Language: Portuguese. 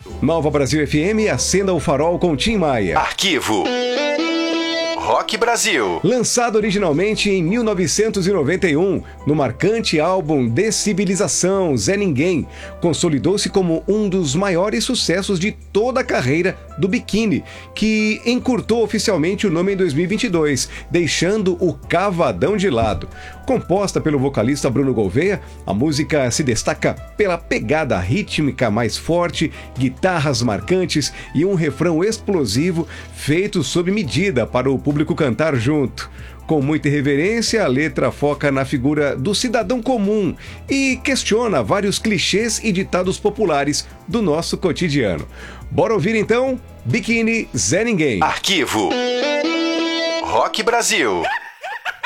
Nova Brasil FM, acenda o farol com Tim Maia. Arquivo Rock Brasil. Lançado originalmente em 1991, no marcante álbum Descivilização, Zé Ninguém, consolidou-se como um dos maiores sucessos de toda a carreira do Biquíni, que encurtou oficialmente o nome em 2022, deixando o Cavadão de lado. Composta pelo vocalista Bruno Gouveia, a música se destaca pela pegada rítmica mais forte, guitarras marcantes e um refrão explosivo feito sob medida para o público cantar junto. Com muita irreverência, a letra foca na figura do cidadão comum e questiona vários clichês e ditados populares do nosso cotidiano. Bora ouvir então Biquíni, Zé Ninguém. Arquivo Rock Brasil.